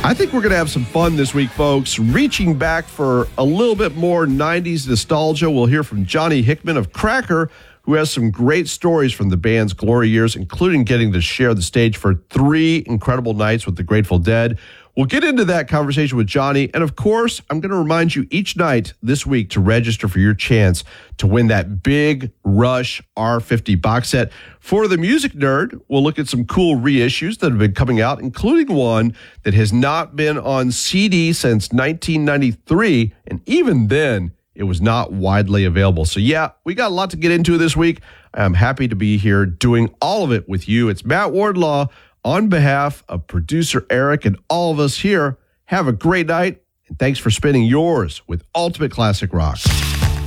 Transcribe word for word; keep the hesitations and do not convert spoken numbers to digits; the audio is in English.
I think we're going to have some fun this week, folks. Reaching back for a little bit more nineties nostalgia, we'll hear from Johnny Hickman of Cracker, who has some great stories from the band's glory years, including getting to share the stage for three incredible nights with the Grateful Dead. We'll get into that conversation with Johnny. And of course, I'm going to remind you each night this week to register for your chance to win that big Rush R fifty box set. For the music nerd, we'll look at some cool reissues that have been coming out, including one that has not been on C D since nineteen ninety-three. And even then, it was not widely available. So yeah, we got a lot to get into this week. I'm happy to be here doing all of it with you. It's Matt Wardlaw. On behalf of producer Eric and all of us here, have a great night, and thanks for spending yours with Ultimate Classic Rock.